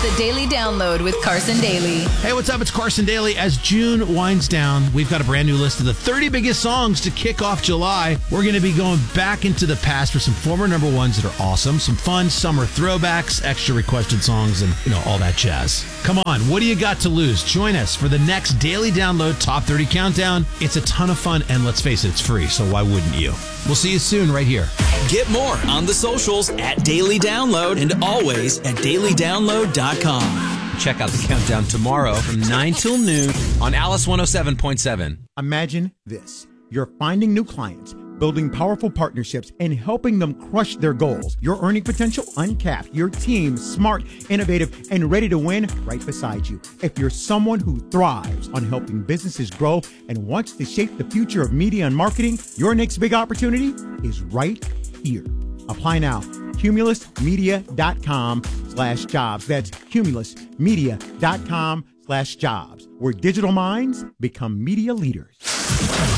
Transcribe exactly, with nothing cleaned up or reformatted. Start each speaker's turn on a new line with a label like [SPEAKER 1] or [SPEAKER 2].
[SPEAKER 1] The Daily Download with Carson Daly.
[SPEAKER 2] Hey, what's up? It's Carson Daly. As June winds down, we've got a brand new list of the thirty biggest songs to kick off July. We're going to be going back into the past for some former number ones that are awesome, some fun summer throwbacks, extra requested songs, and, you know, all that jazz. Come on, what do you got to lose? Join us for the next Daily Download Top thirty Countdown. It's a ton of fun, and let's face it, it's free, so why wouldn't you? We'll see you soon right here.
[SPEAKER 3] Get more on the socials at Daily Download and always at daily download dot com.
[SPEAKER 4] Check out the countdown tomorrow from nine till noon on Alice one oh seven point seven.
[SPEAKER 5] Imagine this. You're finding new clients, building powerful partnerships, and helping them crush their goals. Your earning potential uncapped. Your team smart, innovative, and ready to win right beside you. If you're someone who thrives on helping businesses grow and wants to shape the future of media and marketing, your next big opportunity is right here. Apply now. Cumulus Media dot com slash jobs. That's Cumulus Media dot com slash jobs, where digital minds become media leaders.